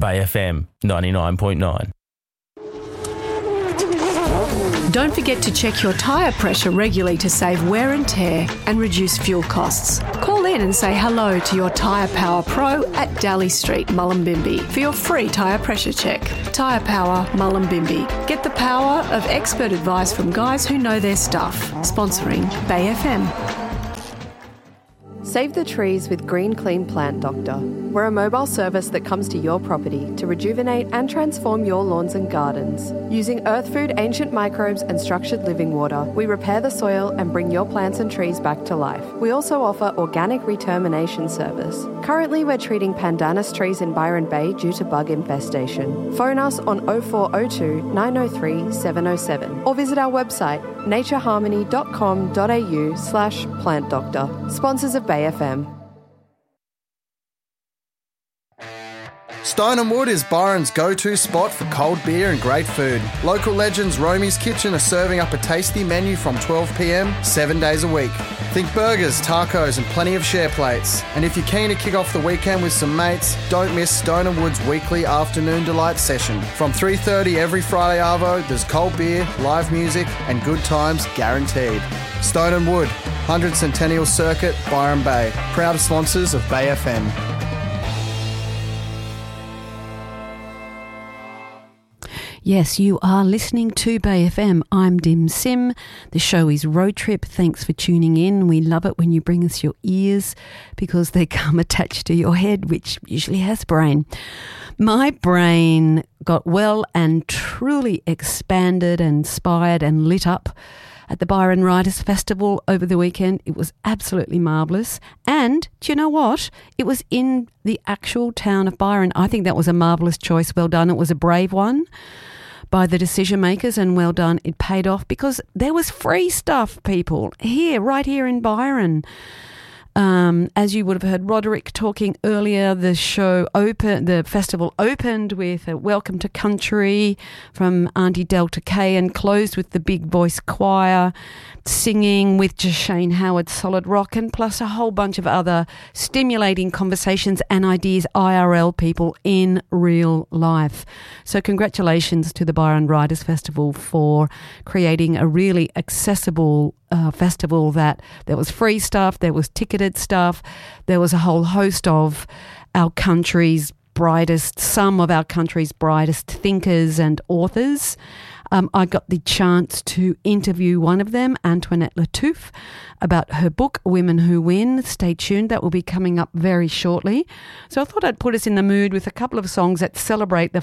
Bay FM 99.9. Don't forget to check your tyre pressure regularly to save wear and tear and reduce fuel costs. Call in and say hello to your Tyre Power Pro at Daly Street, Mullumbimby for your free tyre pressure check. Tyre Power, Mullumbimby. Get the power of expert advice from guys who know their stuff. Sponsoring Bay FM. Save the trees with Green Clean Plant Doctor. We're a mobile service that comes to your property to rejuvenate and transform your lawns and gardens. Using earth food, ancient microbes and structured living water, we repair the soil and bring your plants and trees back to life. We also offer organic retermination service. Currently, we're treating pandanus trees in Byron Bay due to bug infestation. Phone us on 0402 903 707 or visit our website natureharmony.com.au/plant doctor. Sponsors of Bay FM. Stone & Wood is Byron's go-to spot for cold beer and great food. Local legends Romy's Kitchen are serving up a tasty menu from 12 p.m, 7 days a week. Think burgers, tacos and plenty of share plates. And if you're keen to kick off the weekend with some mates, don't miss Stone & Wood's weekly afternoon delight session. From 3:30 every Friday arvo, there's cold beer, live music and good times guaranteed. Stone & Wood, 100 Centennial Circuit, Byron Bay. Proud sponsors of Bay FM. Yes, you are listening to Bay FM. I'm Dim Sim. The show is Road Trip. Thanks for tuning in. We love it when you bring us your ears because they come attached to your head, which usually has brain. My brain got well and truly expanded and inspired and lit up at the Byron Writers Festival over the weekend. It was absolutely marvellous. And do you know what? It was in the actual town of Byron. I think that was a marvellous choice. Well done. It was a brave one by the decision makers, and well done. It paid off because there was free stuff, people, here, right here in Byron. As you would have heard Roderick talking earlier, the festival opened with a Welcome to Country from Auntie Delta K and closed with the Big Voice Choir singing with Jashane Howard Solid Rock, and plus a whole bunch of other stimulating conversations and ideas, IRL people in real life. So congratulations to the Byron Writers Festival for creating a really accessible festival that there was free stuff, there was ticketed stuff, there was a whole host of some of our country's brightest thinkers and authors. I got the chance to interview one of them, Antoinette Lattouf, about her book, Women Who Win. Stay tuned. That will be coming up very shortly. So I thought I'd put us in the mood with a couple of songs that celebrate the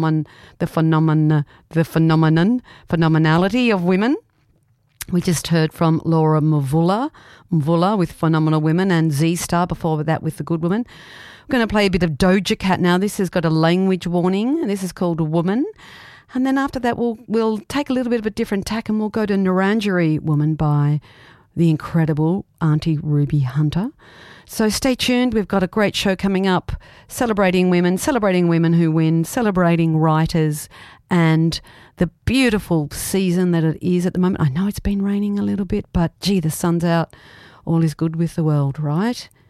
phenomenality of women. We just heard from Laura Mvula with Phenomenal Women, and Z-Star before that with The Good Woman. I'm going to play a bit of Doja Cat now. This has got a language warning, and this is called Woman. And then after that, we'll take a little bit of a different tack and we'll go to Narangiri Woman by the incredible Auntie Ruby Hunter. So stay tuned. We've got a great show coming up, celebrating women who win, celebrating writers, and the beautiful season that it is at the moment. I know it's been raining a little bit, but gee, the sun's out. All is good with the world, right?